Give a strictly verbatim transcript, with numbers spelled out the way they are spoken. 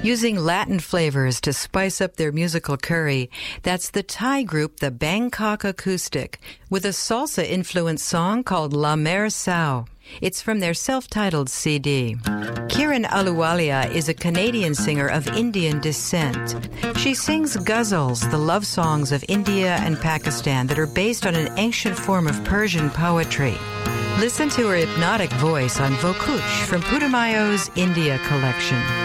Using Latin flavors to spice up their musical curry, that's the Thai group the Bangkok Acoustic, with a salsa-influenced song called La Mer Sao. It's from their self-titled C D. Kiran Ahluwalia is a Canadian singer of Indian descent. She sings ghazals, the love songs of India and Pakistan that are based on an ancient form of Persian poetry. Listen to her hypnotic voice on Vokuch from Putumayo's India collection.